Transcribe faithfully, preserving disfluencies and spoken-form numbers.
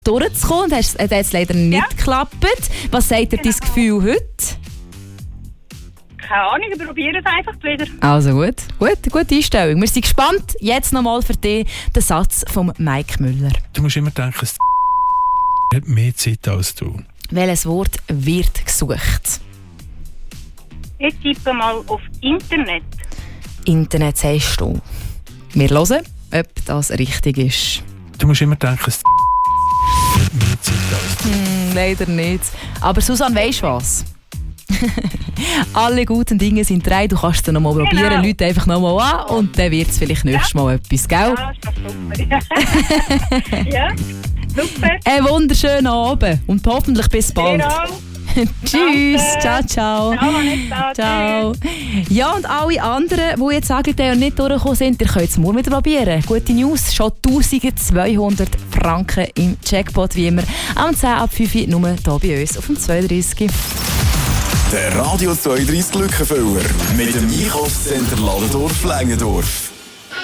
durchzukommen. Das hat jetzt leider nicht ja. geklappt. Was sagt dir genau. dein Gefühl heute? Keine Ahnung, wir probieren es einfach wieder. Also gut, gut, gute Einstellung. Wir sind gespannt. Jetzt nochmal für dich den Satz von Mike Müller. Du musst immer denken, es hat mehr Zeit als du. Welches Wort wird gesucht? Ich tippe mal auf Internet. Internet sagst du. Wir hören, ob das richtig ist. Du musst immer denken, es hat mehr Zeit als du. Hm, leider nicht. Aber Susanne, weisst du was? Alle guten Dinge sind drei. Du kannst es noch mal genau. probieren. Leute einfach noch mal an und dann wird es vielleicht nächstes Mal etwas, gell? Ja, ist super. Ja, super. Einen wunderschönen Abend und hoffentlich bis bald. Tschüss, ciao, ciao. Ciao, ciao. Ja, und alle anderen, die jetzt sagen, die nicht durchgekommen sind, ihr könnt es morgen wieder probieren. Gute News, schon eintausendzweihundert Franken im Jackpot, wie immer. Am zehn ab fünf Uhr nur hier bei uns auf dem zweiunddreißig. Der Radio zweiunddreißig Glückenfüller mit dem Einkaufscenter Ladendorf-Längendorf.